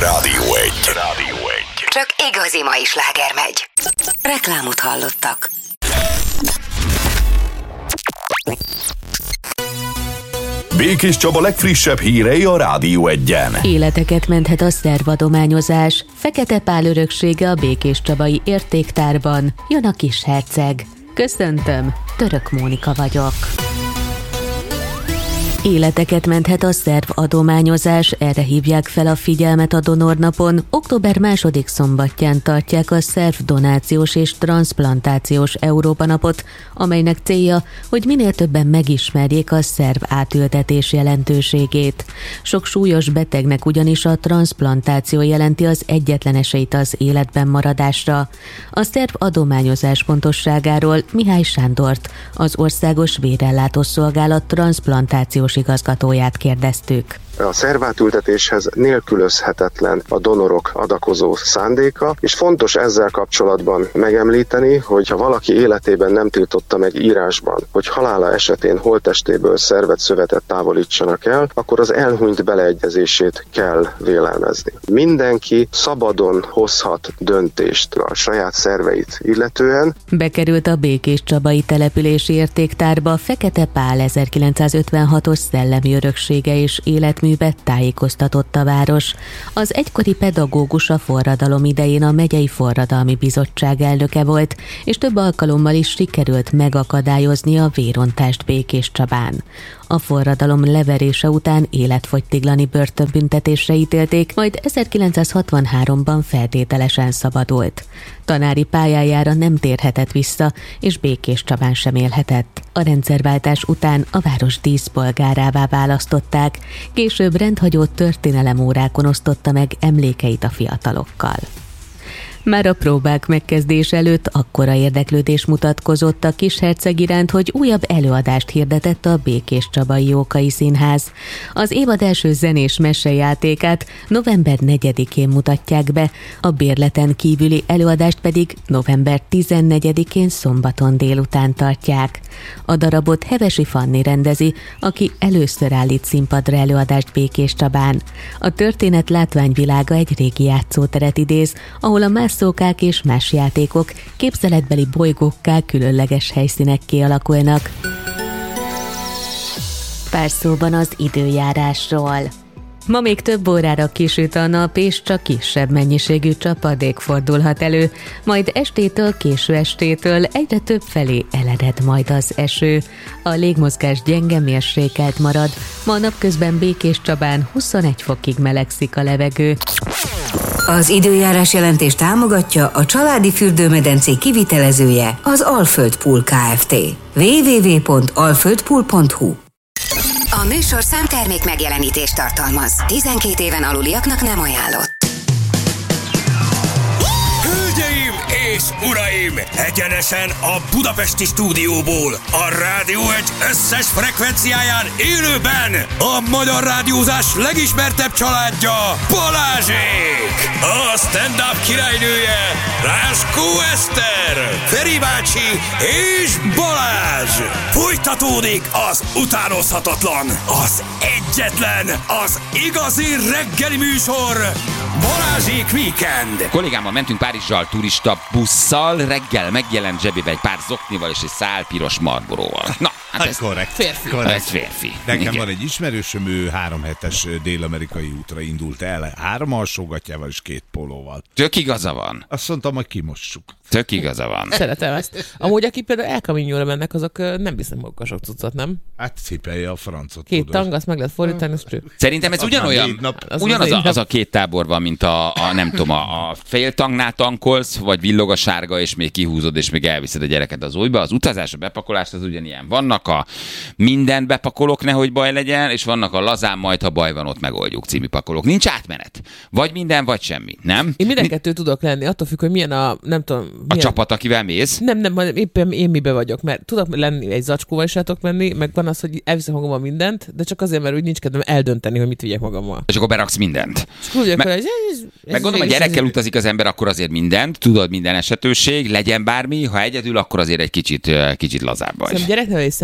Rádió 1. Csak igazi mai sláger megy. Reklámot hallottak. Békés Csaba legfrissebb hírei a Rádió 1-en. Életeket menthet a szervadományozás. Fekete Pál öröksége a Békés Csabai értéktárban. Jön a kis herceg. Köszöntöm, Török Mónika vagyok. Életeket menthet a szervadományozás, erre hívják fel a figyelmet a Donornapon. Október 2. szombatján tartják a szervdonációs és transzplantációs Európa napot, amelynek célja, hogy minél többen megismerjék a szerv átültetés jelentőségét. Sok súlyos betegnek ugyanis a transzplantáció jelenti az egyetlen esélyt az életben maradásra. A szervadományozás pontosságáról Mihály Sándort, az Országos Vérellátó Szolgálat transzplantációs igazgatóját kérdeztük. A szervátültetéshez nélkülözhetetlen a donorok adakozó szándéka, és fontos ezzel kapcsolatban megemlíteni, hogy ha valaki életében nem tiltotta meg írásban, hogy halála esetén holttestéből szervet, szövetet távolítsanak el, akkor az elhunyt beleegyezését kell vélelmezni. Mindenki szabadon hozhat döntést a saját szerveit illetően. Bekerült a Békés Csabai települési értéktárba Fekete Pál 1956-os szellemi öröksége és életművet tájékoztatott a város. Az egykori pedagógus a forradalom idején a Megyei Forradalmi Bizottság elnöke volt, és több alkalommal is sikerült megakadályozni a vérontást Békés Csabán. A forradalom leverése után életfogytiglani börtönbüntetésre ítélték, majd 1963-ban feltételesen szabadult. Tanári pályájára nem térhetett vissza, és Békés Csabán sem élhetett. A rendszerváltás után a város díszpolgárává választották, később rendhagyó történelemórákon osztotta meg emlékeit a fiatalokkal. Már a próbák megkezdés előtt akkora érdeklődés mutatkozott a kisherceg iránt, hogy újabb előadást hirdetett a Békés Csabai Jókai Színház. Az évad első zenés mesejátékát november 4-én mutatják be, a bérleten kívüli előadást pedig november 14-én szombaton délután tartják. A darabot Hevesi Fanni rendezi, aki először állít színpadra előadást Békés Csabán. A történet látványvilága egy régi játszóteret idéz, ahol a mászókák és más játékok képzeletbeli bolygókká különleges helyszínekké alakulnak. Pár szóban az időjárásról. Ma még több órára kisüt a nap, és csak kisebb mennyiségű csapadék fordulhat elő, majd estétől, késő estétől egyre több felé elered majd az eső. A légmozgás gyenge, mérsékelt marad, ma napközben Békés Csabán 21 fokig melegszik a levegő. Az időjárás jelentés támogatja a családi fürdőmedencé kivitelezője, az Alföld Pool Kft. www.alföldpool.hu. A műsor számtermék megjelenítést tartalmaz. 12 éven aluliaknak nem ajánlott. Hölgyeim és uraim! Egyenesen a budapesti stúdióból, a Rádió 1 összes frekvenciáján élőben a magyar rádiózás legismertebb családja, Balázsék! A stand-up királynője, Ráskó Eszter, Feri bácsi és Balázs! Folytatódik az utánozhatatlan, az egyetlen, az igazi reggeli műsor, Balázsék Weekend! Kollégámmal mentünk Párizsal turista busszal, reggel megjelent zsebébe egy pár zoknival és egy szál piros Marlboróval. Na, hát ez korrekt. Férfi. Ez férfi. Nekem igen. van egy ismerősöm, ő 3 hetes dél-amerikai útra indult el, 3 alsógatjával és 2 pólóval. Tök igaza van. Azt mondtam, hogy kimossuk. Tök igaza van. Szeretem ezt. Amúgy, akik például El Camino-ra mennek, azok nem visznek magukkal sok cuccot, nem? Hát cipelje a francot. 2 tang, azt meg lehet fordítani, az trükk. Szerintem ez ugyanolyan, ugyanaz a 2 tábor van, mint a nem tudom, a fél tangnál tankolsz, vagy villog a sárga, és még kihúzod, és még elviszed a gyereket az újba. Az utazás, a bepakolás az ugyanilyen. Vannak a mindent bepakolok, nehogy baj legyen, és vannak a lazán, majd ha baj van, ott megoldjuk című pakolók. Nincs átmenet. Vagy minden, vagy semmi, nem? Én minden kettő tudok lenni, attól függ, hogy milyen a, nem tudom... Milyen... A csapat, akivel mész? Nem, éppen én mibe vagyok, mert tudok lenni egy zacskóval is tudok menni, meg van az, hogy elviszem magammal mindent, de csak azért, mert úgy nincs kedvem eldönteni, hogy mit vigyek magammal. És akkor beraksz mindent. Meg gondolom, hogy gyerekkel utazik az ember, akkor azért mindent, tudod, minden esetőség, legyen bármi, ha egyedül, akkor azért egy kicsit lazább vagy. Gyereknevelés szempontjából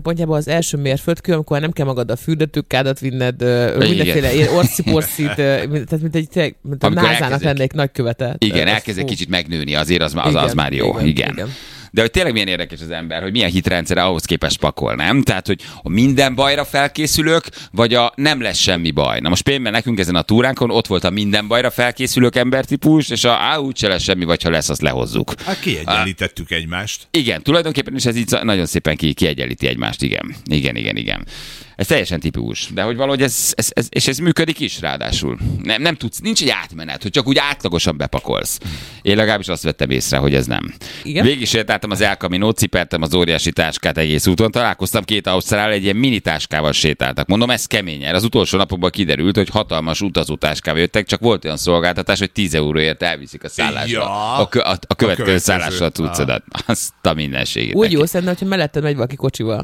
szempontjából az első mérföldkő, amikor nem kell magad a fürdőtőkádat vinned, mindenféle orszit, tehát mint a názának lenne egy nagy követel. Igen, elkezd egy kicsit megnőni, azért az már jó. Igen. De hogy tényleg milyen érdekes az ember, hogy milyen hitrendszere ahhoz képest pakol, nem? Tehát, hogy a minden bajra felkészülök, vagy a nem lesz semmi baj. Na most például nekünk ezen a túránkon ott volt a minden bajra felkészülők embertípus, és úgyse lesz semmi, vagy ha lesz, azt lehozzuk. Hát kiegyenlítettük egymást. Igen, tulajdonképpen is ez így nagyon szépen kiegyenlíti egymást, igen. Ez teljesen tipikus, de hogy valahogy ez működik is ráadásul. Nem tudsz, nincs egy átmenet, hogy csak úgy átlagosan bepakolsz. Én legalábbis azt vettem észre, hogy ez nem. Végig sétáltam az El Caminót, cipeltem az óriási táskát egész úton, találkoztam 2 ausztrál, egy ilyen mini táskával sétáltak. Mondom, ez kemény. Az utolsó napokban kiderült, hogy hatalmas utazótáskával jöttek, csak volt olyan szolgáltatás, hogy 10 euróért elviszik a szállásra. A következő szállásra a cuccodat. Azt a mindenségét. Úgy jó, szerintem, hogyha melletted megy valaki kocsival.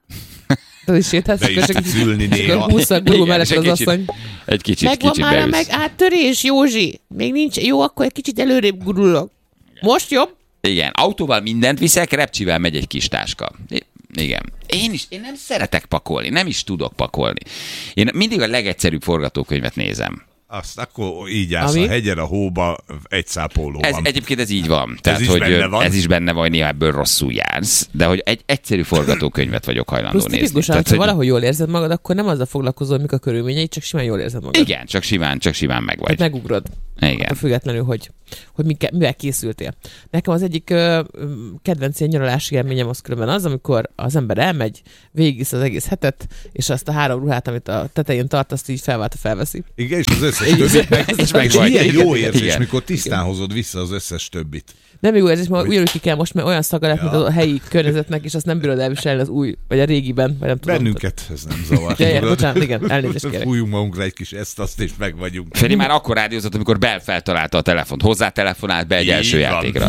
Te is sétálsz, de is tudsz ülni néha. Húszak mellett az asszony. Egy kicsit megvan már meg áttörés, Józsi. Még nincs. Jó, akkor egy kicsit előrébb gurulok. Most jobb? Igen, autóval mindent viszek, repcsivel megy egy kis táska. Igen. Én nem szeretek pakolni, nem is tudok pakolni. Én mindig a legegyszerűbb forgatókönyvet nézem. Azt akkor így állsz a hegyen, a hóba, egy szápolóban. Egyébként ez így van. Tehát, ez is benne van, néha ebből rosszul jársz, de hogy egy egyszerű forgatókönyvet vagyok hajlandó nézni. Tipikusan, ha valahogy jól érzed magad, akkor nem azzal foglalkozol, mik a körülményei, csak simán jól érzed magad. Igen, csak simán meg vagy. Tehát megugrod. Igen. Attól függetlenül, hogy mivel készültél. Nekem az egyik kedvenc ilyen nyaralási élményem az különben az, amikor az ember elmegy, végigvisz az egész hetet, és azt a 3 ruhát, amit a tetején tart, azt így felveszi. Igen, és az összes többit meg milyen jó érzés, mikor tisztán hozod vissza az összes többit. Nem jó érzés, mert ugyanúgy ki kell most, mert olyan szaga lett, mint a helyi környezetnek, és azt nem bírod elviselni az új, vagy a régiben, vagy nem tudom. Bennünket ez nem zavar. Bocsánat, igen, elnézést kérek. Fújjunk magunkra egy kis ezt-azt, és meg vagyunk. Feri már akkor rádiózott, amikor Bell feltalálta a telefont. Hozzá telefonált be egy első játékra.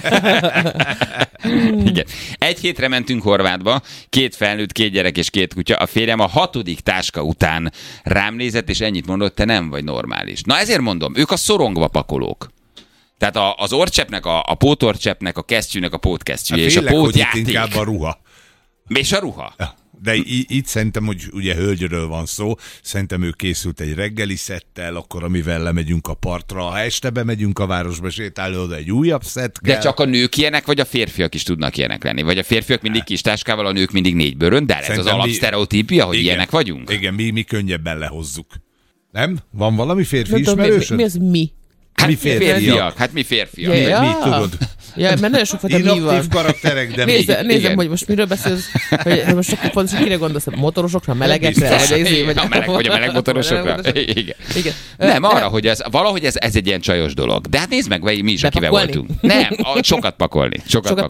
Igen. 1 hétre mentünk Horvátba, 2 felnőtt, 2 gyerek és 2 kutya. A férjem a 6. táska után rám nézett, és ennyit mondott, te nem vagy normális. Na ezért mondom, ők a szorongva pakolók. Tehát az orrcseppnek, a pótorcseppnek, a kesztyűnek a pótkesztyűje, és a pótjáték. Inkább a ruha. És a ruha. Ja. De itt szerintem, hogy ugye hölgyről van szó, szerintem ő készült egy reggeli szettel, akkor amivel lemegyünk a partra, ha este bemegyünk a városba sétálni, oda egy újabb szett kell. De csak a nők ilyenek, vagy a férfiak is tudnak ilyenek lenni? Vagy a férfiak mindig kis táskával, a nők mindig 4 bőrön, de ez az alapsztereotípia, hogy ilyenek vagyunk? Igen, mi könnyebben lehozzuk. Nem? Van valami férfi ismerősöd? Mi az mi? Mi férfiak. Hát mi férfiak. Ja. Mi tudod? Ja, mert nagyon sokfajta mi van. Inaktív karakterek, de Nézem, hogy most miről beszélsz, hogy most akkor pontosan kire gondolsz, a motorosokra, melegekre, vagy a meleg motorosokra. Igen. Nem, arra, hogy valahogy ez egy ilyen csajos dolog. De hát nézd meg, mi is, akivel voltunk. Nem, sokat pakolni.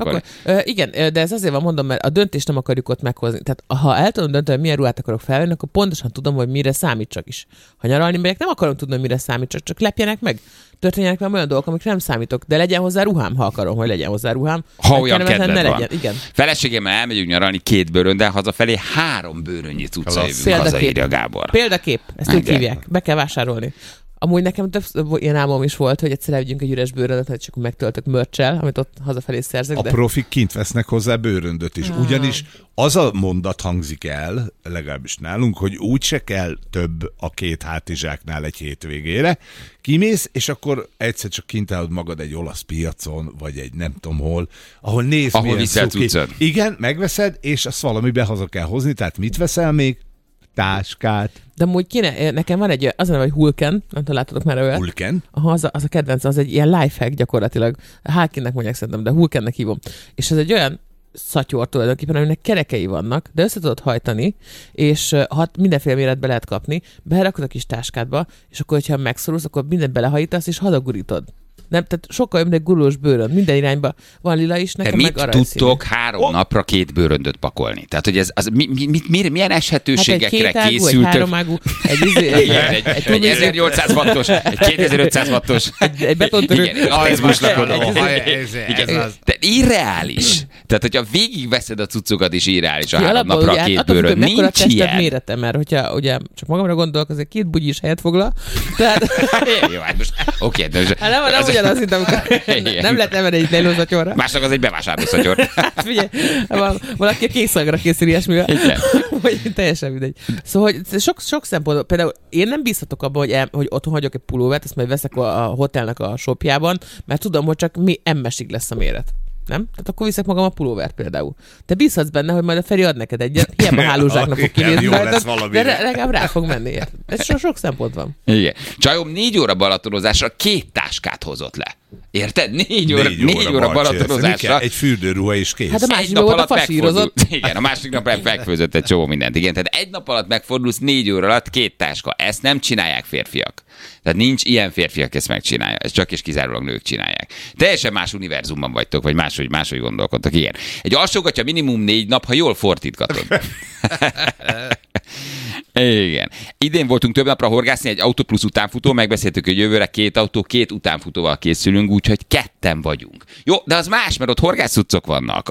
Igen, de ez azért van, mondom, mert a döntést nem akarjuk ott meghozni. Tehát ha el tudom dönteni, milyen ruhát akarok felvenni, akkor pontosan tudom, hogy mire számítsak is. Ha nyaralni megyek, nem akarom tudni, hogy mire számítsak, csak lepjenek meg. Történjenek már olyan dolgok, amik nem számítok, de legyen hozzá ruhám, ha akarom, hogy legyen hozzá ruhám. Ha olyan kedved van. Igen. Feleségemmel elmegyünk nyaralni 2 bőröndel, hazafelé 3 bőrönnyi cucca jövünk haza, írja Gábor. Példakép, ezt úgy hívják, be kell vásárolni. Amúgy nekem több ilyen álmom is volt, hogy egyszer elvigyünk egy üres bőröndöt, hogy csak megtöltök mörcsel, amit ott hazafelé szerzek. A profik kint vesznek hozzá bőröndöt is. Ugyanis az a mondat hangzik el, legalábbis nálunk, hogy úgyse kell több a 2 hátizsáknál egy hétvégére. Kimész, és akkor egyszer csak kint állod magad egy olasz piacon, vagy egy nem tudom hol, ahol nézd, ahol viszel cuccod. Igen, megveszed, és azt valamibe haza kell hozni, tehát mit veszel még? Táskát. De amúgy kéne, nekem van egy, az a neve, hogy Hulken, nem tudom, láttatok már olyat. Hulken? Aha, az a kedvenc, az egy ilyen lifehack gyakorlatilag. Hákinnek mondják szerintem, de Hulkennek hívom. És ez egy olyan szatyor tulajdonképpen, aminek kerekei vannak, de össze tudod hajtani, és mindenféle méretbe lehet kapni, berakod a kis táskádba, és akkor, hogyha megszorulsz, akkor mindent belehajítasz, és hadagurítod. Nem, tehát sokkal jobb, mint egy gurulós bőrönd. Minden irányba van lila is, nekem meg arany mit tudtok 3 napra 2 bőröndöt pakolni? Tehát, hogy ez milyen eshetőségekre hát készültök? Egy 2 ágú, egy 1800 wattos, egy 2500 wattos. Egy betontörő. De irreális. Tehát, hogyha végigveszed a cuccokat is irreális a 3 napra 2 bőrönd. Nincs ilyen. Mérete, mert hogyha ugye csak magamra gondolok, azért 2 bugyis helyet foglal. Tehát... Jó, hát most oké, de ugyanaz, mint amikor nem lehet emelni egy lejlózatyorra. Másnak az egy bevásárló szatyor. Hát figyelj, valaki a készszagra készül ilyesmivel. Vagy teljesen mindegy. Szóval hogy sok szempontból, például én nem bízhatok abban, hogy otthon hagyok egy pulóvert, ezt majd veszek a hotelnek a shopjában, mert tudom, hogy csak M-esig lesz a méret. Nem? Tehát akkor viszek magam a pulóvert például. Te bízhatsz benne, hogy majd a Feri ad neked egyet. Hiába hálózsáknak fog kinézni, de legalább rá fog menni. Ez sok szempont van. Igen. Csajom 4 óra balatonozásra 2 táskát hozott le. Érted? 4 óra balatonozásra. Egy fürdőruha is kész. Hát a másik nap alatt megfordult. Igen, a másik nap megfőzött egy csomó mindent. Igen, tehát egy nap alatt megfordulsz 4 óra alatt 2 táska. Ezt nem csinálják férfiak. Tehát nincs ilyen férfi, aki ezt megcsinálja. Ez csak és kizárólag nők csinálják. Teljesen más univerzumban vagytok, vagy máshogy gondolkodtok. Igen. Egy alsógatya minimum 4 nap, ha jól fordítgatod. Igen. Idén voltunk több napra horgászni, egy autó plusz utánfutó, megbeszéltük, hogy jövőre 2 autó, 2 utánfutóval készülünk, úgyhogy 2 vagyunk. Jó, de az más, mert ott horgászcuccok vannak,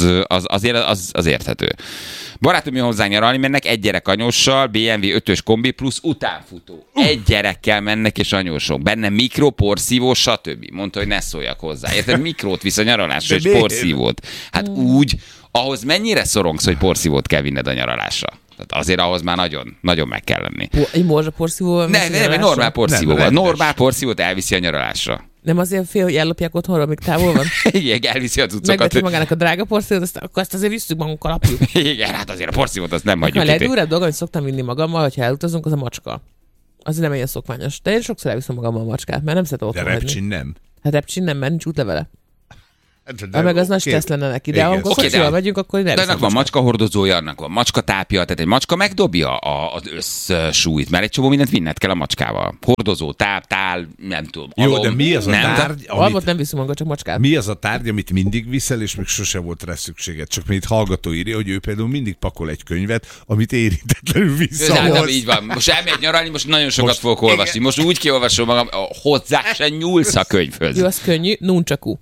az érthető. Barátom jön hozzánk nyaralni, mennek egy gyerek anyóssal, BMW 5-ös kombi plusz utánfutó. Egy gyerekkel mennek és anyósok. Benne mikro, porszívó, stb. Mondta, hogy ne szóljak hozzá. Érted? Mikrót visz a nyaralásra és porszívót. Hát úgy, ahhoz mennyire szorongsz, hogy porszívót kell vinned a nyaralásra? Tehát azért ahhoz már nagyon, nagyon meg kell lenni. Egy morzsa porszívóval? Nem, egy normál porszívóval. Normál porszívót elviszi a nyaralásra. Nem azért fél, hogy ellopják otthonra, amíg távol van? Igen, elviszi a cuccokat. Megveti magának a drága porszívót, akkor azt azért visszük magunkkal apjuk. Igen, hát azért a porszívót azt nem hagyjuk. A legdurább dolog, amit szoktam vinni magammal, hogyha elutazunk, az a macska. Az nem ilyen szokványos. De én sokszor elviszem magammal a macskát, mert nem szeretem otthon hagyni. De repcsin nem? Hát repcsin nem, mert nincs útlevele. Meg az nagy stressz lenne neki, de amikor kocsival megyünk, akkor nem. De annak van macskahordozója, annak van macskatápja, tehát egy macska megdobja az összsúlyt, mert egy csomó mindent vinned kell a macskával. Hordozó, táp, tál, nem tudom. Jó, de mi az a tárgy, amit nem viszünk maga, csak macskát. Mi az a tárgy, amit mindig viszel, és még sose volt rá szükséged? Csak még itt hallgató írja, hogy ő például mindig pakol egy könyvet, amit érintetlenül visszahoz. Így van. Most elmegy nyaralni, most nagyon sokat fogok olvasni. Most úgy kiolvasom magam, hozzá se nyúlsz a könyvhöz. Jó, az könnyű, nuncsakú.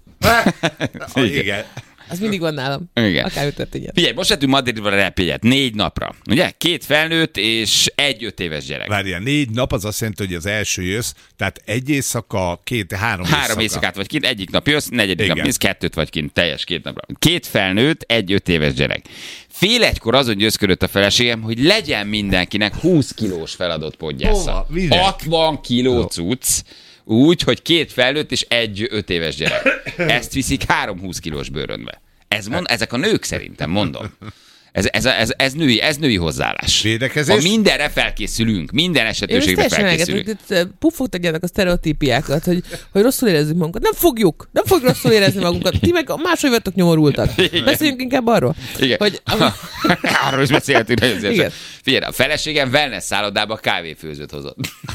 Igen. Az mindig van nálam. Igen. Akár történjen. Figyelj, most vettünk Madridra repjegyet 4 napra. Ugye? 2 felnőtt és 1 5 éves gyerek. Várjál, 4 nap az azt jelenti, hogy az első jössz, tehát 1 éjszaka, 3 éjszaka. 3 éjszakát vagy kint, egyik nap jössz, 4. nap jössz, 2 vagy kint, teljes 2 napra. 2 felnőtt, 1 5 éves gyerek. Fél egykor azon győzködött a feleségem, hogy legyen mindenkinek 20 kilós feladott podgyásza. 60 kiló cucc. Úgy, hogy 2 felnőtt és 1 5 éves gyerek. Ezt viszik 3 20 kilós bőrönbe. Ezek a nők szerintem, mondom. Ez női hozzáállás. Védekezés? Ha mindenre felkészülünk, minden esetőségre felkészülünk. Puffogtatjátok a sztereotípiákat, hogy rosszul érezzük magunkat. Nem fogjuk rosszul érezni magunkat. Ti meg máshogy vagytok nyomorultak. Beszéljünk inkább arról. Igen. Hogy, arról is beszélhetünk. Figyelj, a feleségem wellness szállodába kávéfőzőt hozott.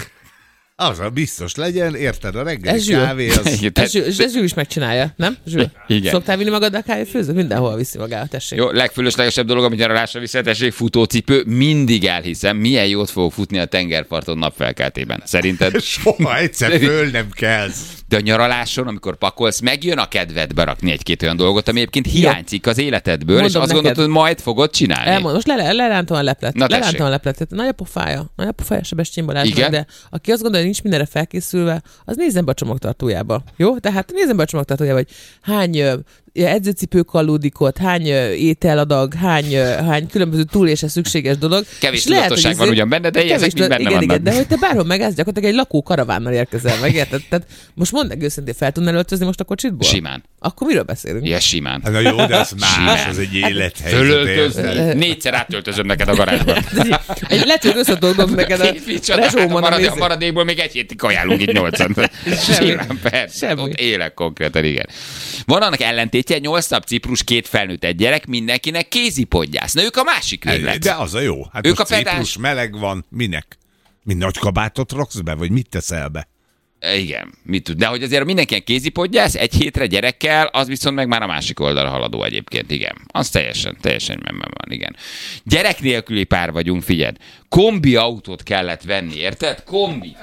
Az a biztos legyen, érted, a reggeli kávé az... Ez Zsül is megcsinálja, nem? Zsül? Igen. Szoktál vinni magad a kávéfőzőt? Mindenhol viszi magát, tessék. Jó, legfölöslegesebb dolog, amit nyaralásra viszel, tessék, futócipő. Mindig elhiszem, milyen jót fogok futni a tengerparton napfelkeltében. Szerinted? Soha egyszer föl nem kelsz. De a nyaraláson, amikor pakolsz, megjön a kedved berakni 1-2 olyan dolgot, ami egyébként hiányzik az életedből, mondom, és azt gondolod, hogy majd fogod csinálni. Elmondom, most lelántom a leplet. Lelántom a leplet. Nagy a pofája Sebestyén Balázsnak, de aki azt gondolja, hogy nincs mindenre felkészülve, az nézzen be a csomagtartójába. Jó? Tehát nézzen be a csomagtartójába, hogy hány edzőcipő kallódikot, hány ételadag, hány különböző túlélésre szükséges dolog. Kevés tudatosság van ugyan benne, de ezek mind benne vannak. Igen, de hogy te bárhol megállsz, gyakorlatilag egy lakó karavánnal érkezel meg, érted? Tehát most mondd meg őszintén, fel tudnál öltözni most a kocsitból? Simán. Akkor miről beszélünk? Igen, simán. Na jó, de az más, az egy élethelyzet. Fölöltözni. 4-szer átöltözöm neked a garázsban. Egy letűr összetolgom neked a rezsómon a maradékból még egy hétig kajálunk itt 8-an. Simán, persze. Ott élek konkrétan, igen. Van annak ellentétje, 8 nap Ciprus, 2 felnőtt, 1 gyerek, mindenkinek kézipodgyász. Na ők a másik véglet. De az a jó. Hát ők most a Ciprus meleg van, minek? Mind nagy kabátot raksz be, vagy mit teszel be? Igen, mit tud. De hogy azért mindenkinek kézipodgyász, 1 hétre gyerekkel, az viszont meg már a másik oldalra haladó egyébként, igen. Az teljesen van, igen. Gyerek nélküli pár vagyunk, figyeld. Kombi autót kellett venni, érted? Kombi.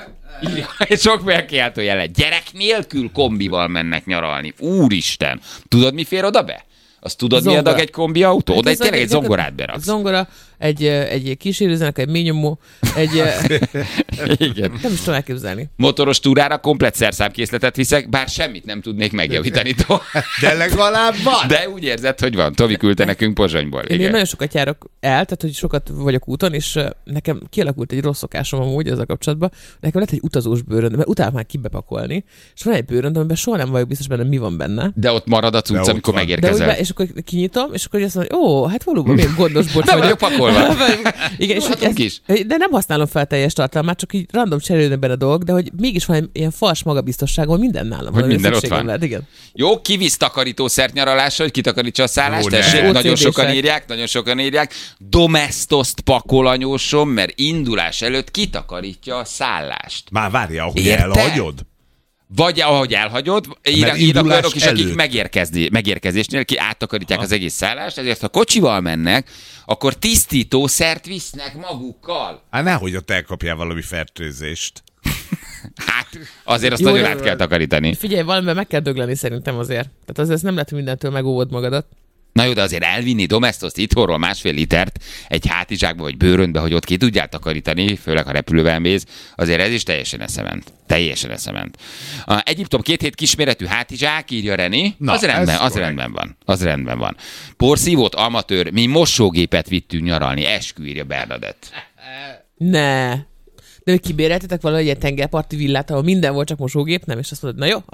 Sok megkiáltó jelet. Gyerek nélkül kombival mennek nyaralni. Úristen. Tudod, mi fér oda be? Azt tudod, mi adag egy kombi autó? Oda tényleg egy zongorát beraksz. Zongora, egy kísérőzenek, egy mélynyomó, Igen. Nem is tudom elképzelni. Motoros túrára komplet szerszámkészletet viszek, bár semmit nem tudnék megjavítani. De legalább van. De úgy érzed, hogy van. Tomi küldte nekünk Pozsonyból. Én nagyon sokat járok el, tehát hogy sokat vagyok úton, és nekem kialakult egy rossz szokásom amúgy ezzel kapcsolatban. Nekem lett egy utazós bőröndöm, mert utálok már kibepakolni, és van egy bőröndöm, amiben soha nem vagyok biztos benne, mi van benne. De ott marad a cucc, amikor megérkezel. És akkor kinyitom, és akkor azt mondom, hát valóban még gondos bocs vagyok pakolva. Igen, és de nem használom fel teljes tartalmát, csak így random cserélődnek benne a dolgok, de hogy mégis van ilyen fals magabiztosságom, minden nálam van. Minden ott van. Lehet, igen. Jó, kivisz takarítószert nyaralásra, hogy kitakarítsa a szállást. Tessék, nagyon sokan írják. Domestoszt pakol anyósom, mert indulás előtt kitakarítja a szállást. Már várja, ahogy elhagyod? Vagy ahogy elhagyod, írnak olyanok is, akik megérkezésnél ki áttakarítják az egész szállást, ezért ha kocsival mennek, akkor tisztítószert visznek magukkal. Hát nehogy ott elkapjál valami fertőzést. Hát azért azt nagyon át kell takarítani. Figyelj, valamivel meg kell dögleni szerintem azért. Tehát azért nem lehet, hogy mindentől megóvod magadat. Na jó, de azért elvinni Domestoszt itthonról 1,5 litert egy hátizsákba vagy bőröntbe, hogy ott ki tudjál takarítani, főleg ha repülővel mész, azért ez is teljesen eszement. Egyiptom 2 hét kisméretű hátizsák, írja Reni. Na, az rendben van. Porszívót, amatőr, mi mosógépet vittünk nyaralni, eskü, írja Bernadett. Ne. De hogy kibéreltetek valahogy egy tengerparti villát, ahol minden volt, csak mosógép, nem? És azt mondod, na jó,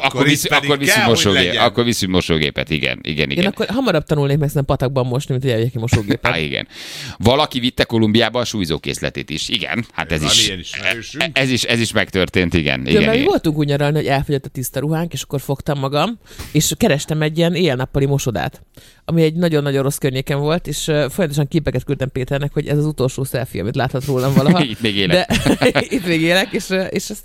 akkor viszünk mosógépet, igen. Én akkor hamarabb tanulnék meg szerintem patakban mosni, mint hogy eljek ki mosógépet. Igen. Valaki vitte Kolumbiába a súlyzókészletét is. Igen, hát ez is megtörtént, igen. Mert voltunk úgy nyaralni, hogy elfogyott a tiszta ruhánk, és akkor fogtam magam, és kerestem egy ilyen éjjel-nappali mosodát, ami egy nagyon-nagyon rossz környéken volt, és folyamatosan képeket küldtem Péternek, hogy ez az utolsó selfie, amit láthat rólam valaha. Itt még élek. Itt még élek, és